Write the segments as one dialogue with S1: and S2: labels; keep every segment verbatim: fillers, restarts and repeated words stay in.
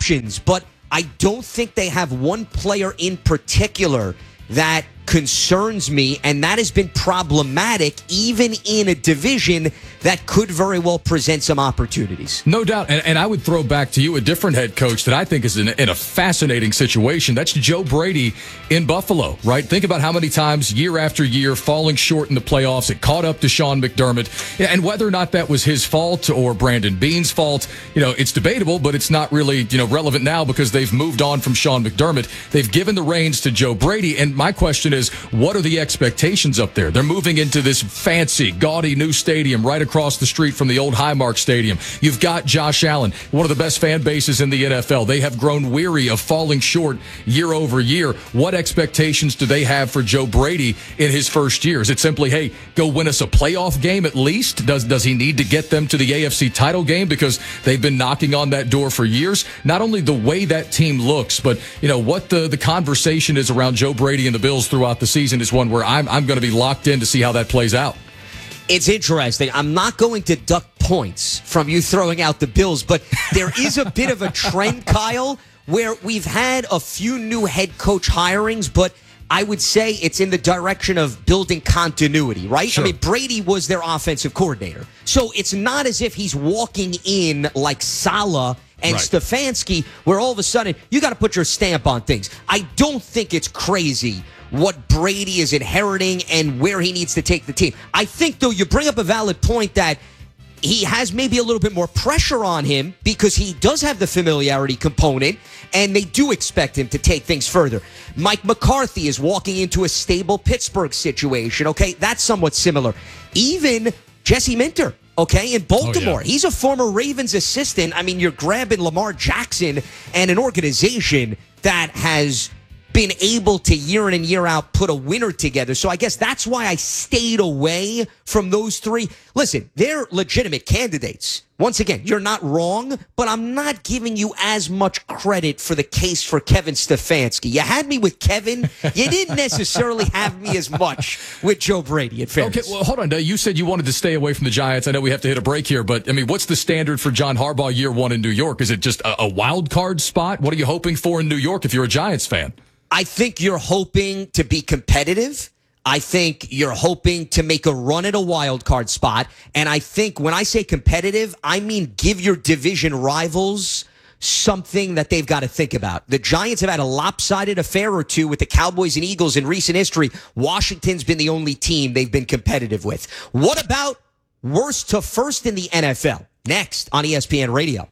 S1: options, but I don't think they have one player in particular that concerns me, and that has been problematic even in a division that could very well present some opportunities.
S2: No doubt, and, and I would throw back to you a different head coach that I think is in, in a fascinating situation. That's Joe Brady in Buffalo, right? Think about how many times year after year falling short in the playoffs. It caught up to Sean McDermott, and whether or not that was his fault or Brandon Beane's fault, you know, it's debatable, but it's not really, you know, relevant now because they've moved on from Sean McDermott. They've given the reins to Joe Brady, and my question is, what are the expectations up there? They're moving into this fancy, gaudy new stadium right across the street from the old Highmark Stadium. You've got Josh Allen, one of the best fan bases in the N F L. They have grown weary of falling short year over year. What expectations do they have for Joe Brady in his first year? Is it simply, hey, go win us a playoff game at least? Does, does he need to get them to the A F C title game because they've been knocking on that door for years? Not only the way that team looks, but, you know, what the, the conversation is around Joe Brady and the Bills throughout the season is one where I'm, I'm going to be locked in to see how that plays out.
S1: It's interesting. I'm not going to duck points from you throwing out the Bills, but there is a bit of a trend, Kyle, where we've had a few new head coach hirings, but I would say it's in the direction of building continuity, right?
S2: Sure.
S1: I mean, Brady was their offensive coordinator. So it's not as if he's walking in like Saleh and right. Stefanski, where all of a sudden you got to put your stamp on things. I don't think it's crazy what Brady is inheriting and where he needs to take the team. I think, though, you bring up a valid point that he has maybe a little bit more pressure on him because he does have the familiarity component, and they do expect him to take things further. Mike McCarthy is walking into a stable Pittsburgh situation. Okay, that's somewhat similar. Even Jesse Minter, okay, in Baltimore. Oh, yeah. He's a former Ravens assistant. I mean, you're grabbing Lamar Jackson and an organization that has been able to year in and year out put a winner together. So I guess that's why I stayed away from those three. Listen, they're legitimate candidates. Once again, you're not wrong, but I'm not giving you as much credit for the case for Kevin Stefanski. You had me with Kevin. You didn't necessarily have me as much with Joe Brady, in fairness.
S2: Okay, well, hold on. You said you wanted to stay away from the Giants. I know we have to hit a break here, but, I mean, what's the standard for John Harbaugh year one in New York? Is it just a, a wild card spot? What are you hoping for in New York if you're a Giants fan?
S1: I think you're hoping to be competitive. I think you're hoping to make a run at a wild card spot. And I think when I say competitive, I mean give your division rivals something that they've got to think about. The Giants have had a lopsided affair or two with the Cowboys and Eagles in recent history. Washington's been the only team they've been competitive with. What about worst to first in the N F L? Next on E S P N Radio.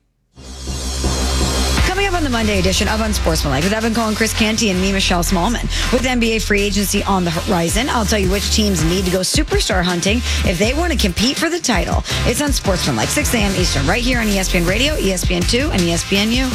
S3: Coming up on the Monday edition of Unsportsmanlike with Evan Cohen, Chris Canty, and me, Michelle Smallman. With N B A free agency on the horizon, I'll tell you which teams need to go superstar hunting if they want to compete for the title. It's Unsportsmanlike, six a.m. Eastern, right here on E S P N Radio, E S P N two, and E S P N U.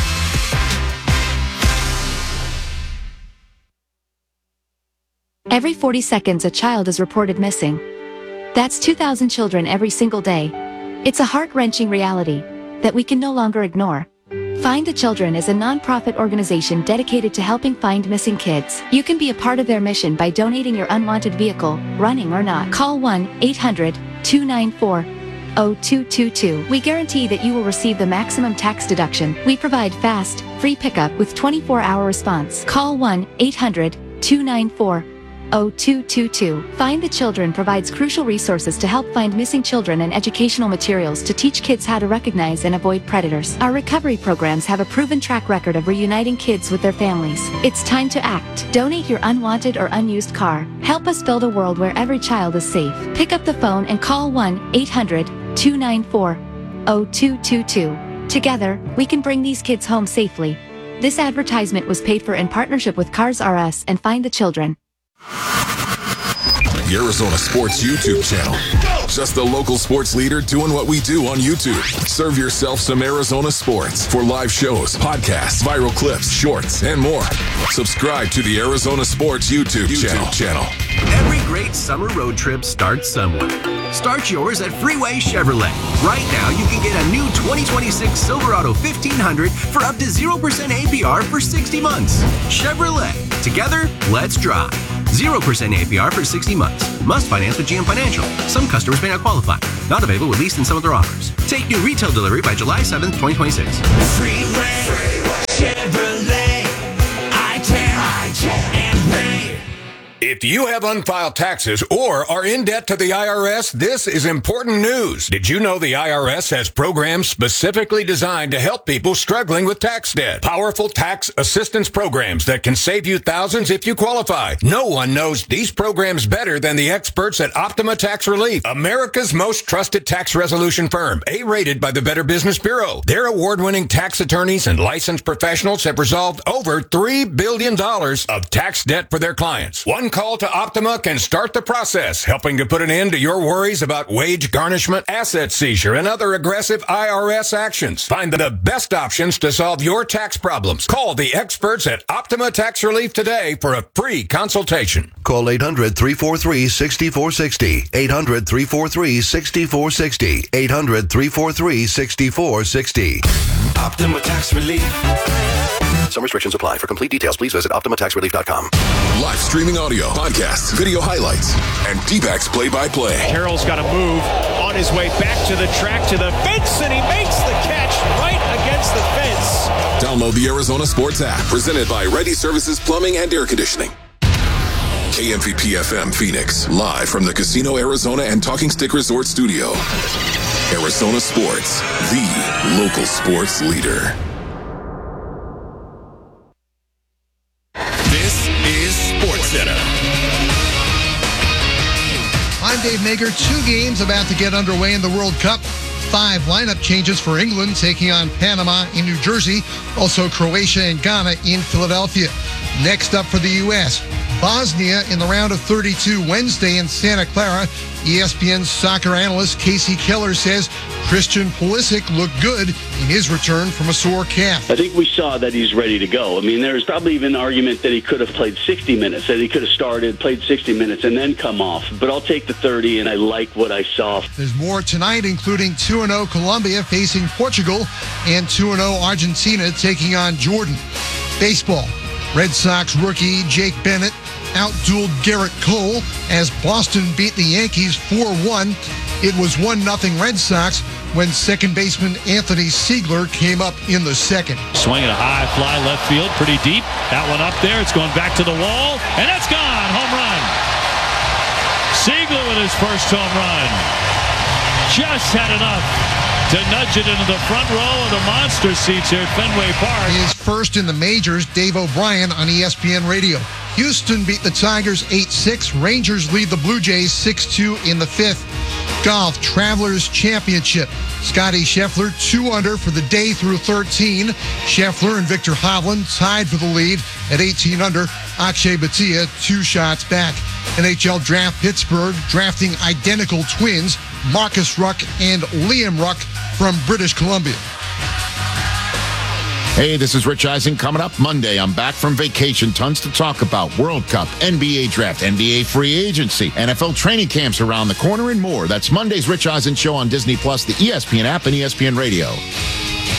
S4: Every forty seconds, a child is reported missing. That's two thousand children every single day. It's a heart-wrenching reality that we can no longer ignore. Find the Children is a non-profit organization dedicated to helping find missing kids. You can be a part of their mission by donating your unwanted vehicle, running or not. Call one eight hundred two nine four zero two two two. We guarantee that you will receive the maximum tax deduction. We provide fast, free pickup with twenty-four hour response. Call one eight hundred two nine four zero two two two. Find the Children provides crucial resources to help find missing children and educational materials to teach kids how to recognize and avoid predators. Our recovery programs have a proven track record of reuniting kids with their families. It's time to act. Donate your unwanted or unused car. Help us build a world where every child is safe. Pick up the phone and call one eight hundred two nine four zero two two two. Together, we can bring these kids home safely. This advertisement was paid for in partnership with Cars R Us and Find the Children.
S5: The Arizona Sports YouTube channel. Just the local sports leader doing what we do on YouTube. Serve yourself some Arizona sports for live shows, podcasts, viral clips, shorts, and more. Subscribe to the Arizona Sports YouTube, YouTube channel. channel.
S6: Every great summer road trip starts somewhere. Start yours at Freeway Chevrolet. Right now, you can get a new twenty twenty-six Silverado fifteen hundred for up to zero percent A P R for sixty months. Chevrolet. Together, let's drive. zero percent A P R for sixty months. Must finance with G M Financial. Some customers may not qualify. Not available with lease and some other offers. Take new retail delivery by July seventh, twenty twenty-six. Freeway.
S7: If you have unfiled taxes or are in debt to the I R S, this is important news. Did you know the I R S has programs specifically designed to help people struggling with tax debt? Powerful tax assistance programs that can save you thousands if you qualify. No one knows these programs better than the experts at Optima Tax Relief, America's most trusted tax resolution firm, A-rated by the Better Business Bureau. Their award-winning tax attorneys and licensed professionals have resolved over three billion dollars of tax debt for their clients. One call to Optima can start the process, helping to put an end to your worries about wage garnishment, asset seizure, and other aggressive I R S actions. Find the best options to solve your tax problems. Call the experts at Optima Tax Relief today for a free consultation.
S8: Call eight hundred, three four three, six four six zero. eight hundred, three four three, six four six zero. eight hundred, three four three, six four six zero.
S6: Optima Tax Relief.
S8: Some restrictions apply. For complete details, please visit optima tax relief dot com.
S5: Live streaming audio, podcasts, video highlights, and D-backs play-by-play.
S9: Carroll's got to move on his way back to the track, to the fence, and he makes the catch right against the fence.
S5: Download the Arizona Sports app, presented by Ready Services Plumbing and Air Conditioning. K M V P F M Phoenix, live from the Casino Arizona and Talking Stick Resort Studio. Arizona Sports, the local sports leader. This is SportsCenter.
S10: I'm Dave Mager. Two games about to get underway in the World Cup. Five lineup changes for England, taking on Panama in New Jersey. Also Croatia and Ghana in Philadelphia. Next up for the U S, Bosnia in the round of thirty-two Wednesday in Santa Clara. E S P N soccer analyst Casey Keller says Christian Pulisic looked good in his return from a sore calf.
S11: I think we saw that he's ready to go. I mean, there's probably even an argument that he could have played sixty minutes, that he could have started, played sixty minutes, and then come off. But I'll take the thirty, and I like what I saw.
S10: There's more tonight, including two and oh Colombia facing Portugal and two and oh Argentina taking on Jordan. Baseball. Red Sox rookie Jake Bennett outdueled Garrett Cole as Boston beat the Yankees four one. It was one nothing Red Sox when second baseman Anthony Siegler came up in the second.
S9: Swinging a high fly left field, pretty deep. That one up there, it's going back to the wall, and that's gone. Home run. Siegler with his first home run. Just had enough to nudge it into the front row of the monster seats here at Fenway Park.
S10: His first in the majors, Dave O'Brien on E S P N Radio. Houston beat the Tigers eight six. Rangers lead the Blue Jays six two in the fifth. Golf Travelers Championship. Scotty Scheffler two under for the day through thirteen. Scheffler and Victor Hovland tied for the lead at eighteen under. Akshay Bhatia two shots back. N H L Draft Pittsburgh drafting identical twins, Marcus Ruck and Liam Ruck from British Columbia.
S12: Hey, this is Rich Eisen. Coming up Monday, I'm back from vacation. Tons to talk about. World Cup, N B A Draft, N B A Free Agency, N F L training camps around the corner, and more. That's Monday's Rich Eisen Show on Disney Plus, the E S P N app, and E S P N Radio.